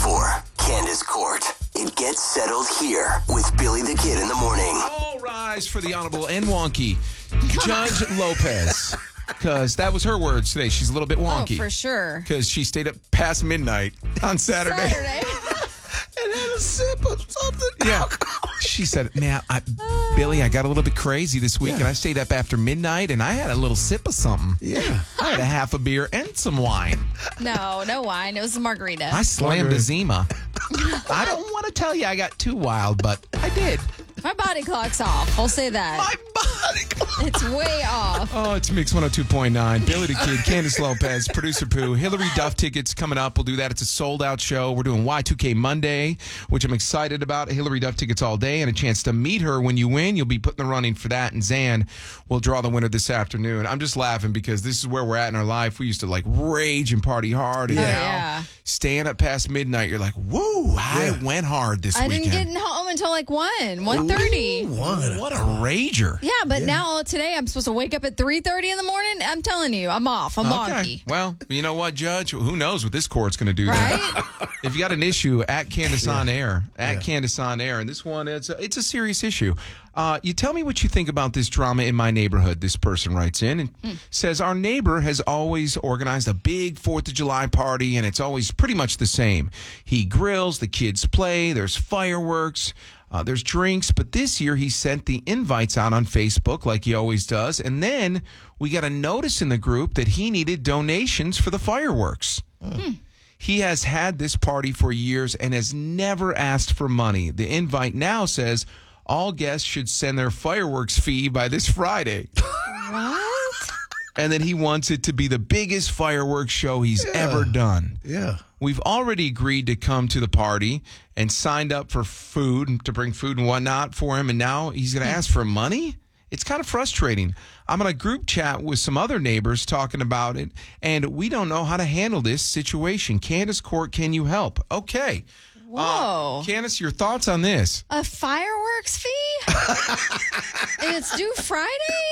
for. Candace Court. It gets settled here with Billy the Kid in the morning. All rise for the Honorable and Wonky Judge Lopez. Because that was her words today. She's a little bit wonky. Oh, for sure. Because she stayed up past midnight on Saturday. And had a sip of something. Yeah. She said, man, Billy, I got a little bit crazy this week, and I stayed up after midnight, and I had a little sip of something. Yeah. I had a half a beer and some wine. No wine. It was a margarita. I slammed a Zima. I don't want to tell you I got too wild, but I did. My body clock's off. I'll say that. My body clock. It's way off. Oh, it's Mix 102.9. Billy the Kid, Candace Lopez, Producer Pooh, Hillary Duff tickets coming up. We'll do that. It's a sold-out show. We're doing Y2K Monday, which I'm excited about. Hillary Duff tickets all day and a chance to meet her when you win. You'll be put in the running for that, and Zan will draw the winner this afternoon. I'm just laughing because this is where we're at in our life. We used to, rage and party hard, and now staying up past midnight, you're like, woo, I went hard this weekend. I didn't get home until 1:30. What a rager. Yeah, but now today I'm supposed to wake up at 3:30 in the morning. I'm telling you, I'm off. I'm wonky. Well, you know what, Judge? Who knows what this court's going to do? Right? If you got an issue, at Candace on Air. At Candace on Air. And this one, it's a serious issue. You tell me what you think about this drama in my neighborhood, this person writes in and says, our neighbor has always organized a big 4th of July party, and it's always pretty much the same. He grills, the kids play, there's fireworks, there's drinks, but this year he sent the invites out on Facebook like he always does, and then we got a notice in the group that he needed donations for the fireworks. He has had this party for years and has never asked for money. The invite now says all guests should send their fireworks fee by this Friday. What? And then he wants it to be the biggest fireworks show he's ever done. Yeah. We've already agreed to come to the party and signed up for food, to bring food and whatnot for him, and now he's going to ask for money? It's kind of frustrating. I'm in a group chat with some other neighbors talking about it, and we don't know how to handle this situation. Candace Court, can you help? Okay. Whoa. Candace, your thoughts on this? A fireworks fee? And it's due Friday?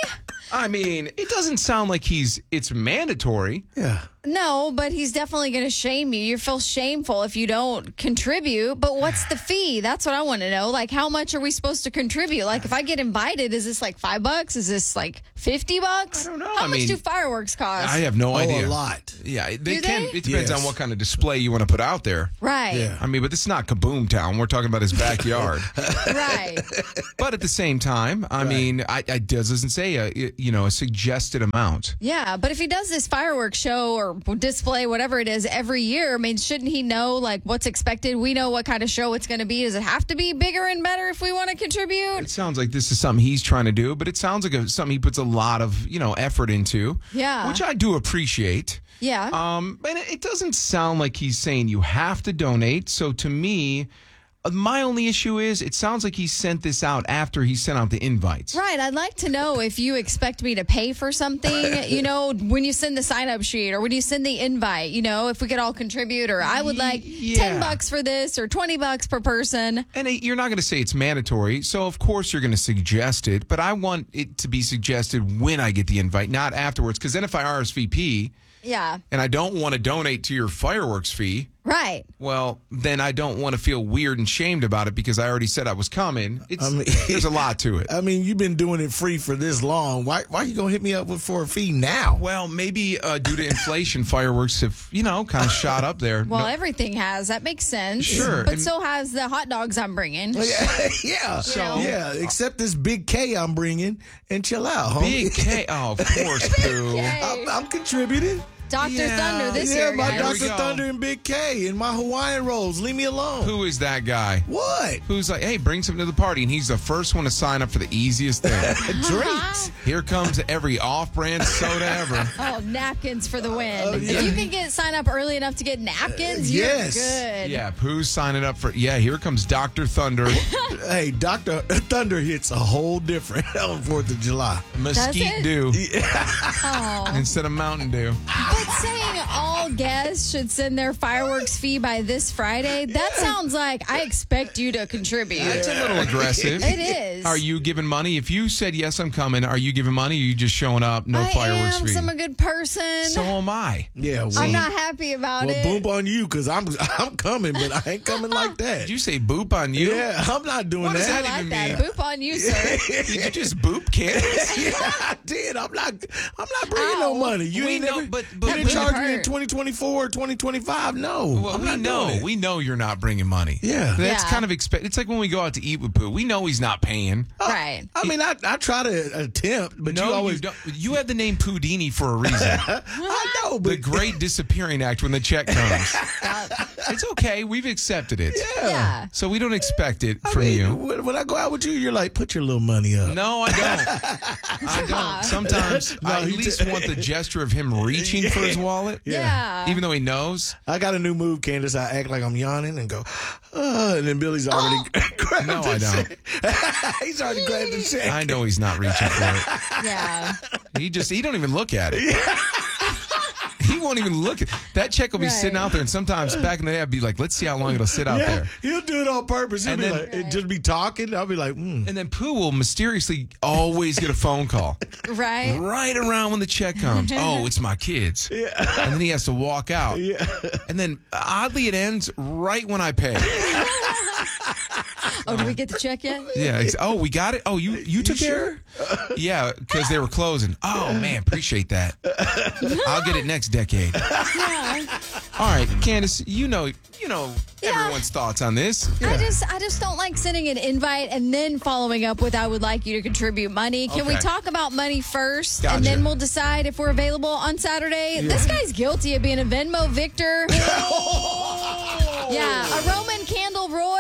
I mean, it doesn't sound like it's mandatory. Yeah. No, but he's definitely going to shame you. You feel shameful if you don't contribute. But what's the fee? That's what I want to know. Like, how much are we supposed to contribute? Like, if I get invited, is this like $5? Is this like $50? I don't know. How much do fireworks cost? I have no idea. A lot. Yeah, Do they? It depends on what kind of display you want to put out there. Right. Yeah. I mean, but this is not Kaboom Town. We're talking about his backyard. Right. But at the same time, I mean, it doesn't say a suggested amount. Yeah, but if he does this fireworks show or display, whatever it is, every year, I mean, shouldn't he know like what's expected? We know what kind of show it's going to be. Does it have to be bigger and better if we want to contribute? It sounds like this is something he's trying to do, but it sounds like something he puts a lot of effort into. Yeah, which I do appreciate. Yeah. And it doesn't sound like he's saying you have to donate. So to me, my only issue is it sounds like he sent this out after he sent out the invites. Right. I'd like to know if you expect me to pay for something, when you send the sign-up sheet or when you send the invite, if we could all contribute, or I would like $10 for this or $20 per person. And you're not going to say it's mandatory, so of course you're going to suggest it, but I want it to be suggested when I get the invite, not afterwards, because then if I RSVP and I don't want to donate to your fireworks fee, right, well, then I don't want to feel weird and shamed about it because I already said I was coming. There's a lot to it. I mean, you've been doing it free for this long. Why are you going to hit me up for a fee now? Well, maybe due to inflation, fireworks have, kind of shot up there. Well, everything has. That makes sense. Sure. But so has the hot dogs I'm bringing. Yeah. Except this big K I'm bringing, and chill out, homie. Big K. Oh, of course, Pooh. I'm contributing. Dr. Thunder this year, my guys. Dr. Thunder and Big K and my Hawaiian rolls. Leave me alone. Who is that guy? What? Who's like, hey, bring something to the party, and he's the first one to sign up for the easiest thing. Drinks. Here comes every off-brand soda ever. Oh, napkins for the win. If you can sign up early enough to get napkins, you're good. Yeah, Pooh's signing up for, here comes Dr. Thunder. Hey, Dr. Thunder hits a whole different on 4th of July. Mesquite it? Dew Oh. instead of Mountain Dew. But saying all guests should send their fireworks fee by this Friday, that sounds like I expect you to contribute. It's a little aggressive. It is. Are you giving money? If you said, yes, I'm coming, are you giving money or are you just showing up? No fireworks fee. I'm a good person. So am I. Yeah, well, I'm not happy about well, it. boop on you because I'm coming, but I ain't coming like that. Did you say boop on you? Yeah, I'm not doing What does that. that I even like that. mean? Boop on you, sir. Did you just boop, Candace? Yeah, I did. I'm not bringing no money. You We ain't know, never, but you we didn't charge me in hurt. 2024, 2025. No, Well, I'm we not know. doing it. We know you're not bringing money. Yeah. That's Yeah. kind of It's like when we go out to eat with Pooh. We know he's not paying. Right. I mean, I try to attempt, but No, you always. don't. You have the name Poodini for a reason. I know, The but great disappearing act when the check comes. It's okay. We've accepted it. Yeah. So we don't expect it I from mean, you. when I go out with you, you're like, put your little money up. No, I don't. I don't. Sometimes No, I at you least want the gesture of him reaching for his wallet. Yeah. Even though he knows. I got a new move, Candace. I act like I'm yawning and go, and then Billy's already grabbed No, the I don't. check. He's already grabbed the check. I know he's not reaching for it. Yeah. He don't even look at it. He won't even look at that check will be Right. sitting out there, and sometimes back in the day I'd be like, let's see how long it'll sit out Yeah, there. he'll do it on purpose. He'll And be then- like, it just be talking. I'll be like, And then Pooh will mysteriously always get a phone call Right. right around when the check comes. Oh, it's my kids. Yeah. And then he has to walk out. Yeah. And then oddly it ends right when I pay. Oh, did we get the check yet? Yeah. Oh, we got it? Oh, you took care? Yeah, because they were closing. Oh, man, appreciate that. I'll get it next decade. Yeah. All right, Candace, you know everyone's thoughts on this. I just don't like sending an invite and then following up with I would like you to contribute money. Can we Okay. talk about money first Gotcha. and then we'll decide if we're available on Saturday? This guy's guilty of being a Venmo victor. Yeah, a Roman Candle Roy.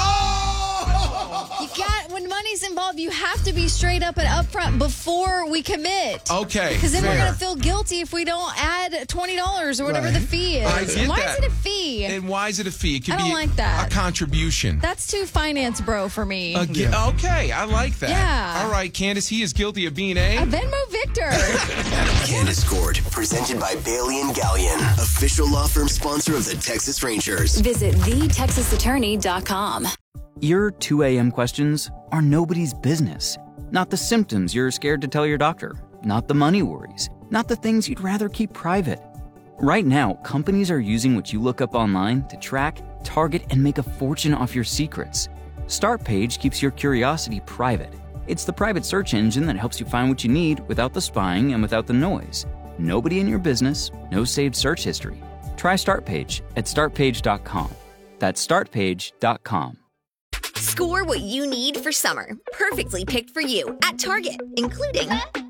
You got when money's involved, you have to be straight up and upfront before we commit. Okay, Because then we're fair. gonna feel guilty if we don't add $20 or whatever Right. the fee is. I get Why that. is it a fee? And why is it a fee? It could I don't be like that. a contribution. That's too finance bro for me. Okay, I like that. Yeah. All right, Candace, he is guilty of being A Venmo victor. Candace Court, presented by Bailey and Gallion, official law firm sponsor of the Texas Rangers. Visit thetexasattorney.com. Your 2 a.m. questions are nobody's business. Not the symptoms you're scared to tell your doctor. Not the money worries. Not the things you'd rather keep private. Right now, companies are using what you look up online to track, target, and make a fortune off your secrets. StartPage keeps your curiosity private. It's the private search engine that helps you find what you need without the spying and without the noise. Nobody in your business, no saved search history. Try StartPage at startpage.com. That's startpage.com. Score what you need for summer. Perfectly picked for you at Target, including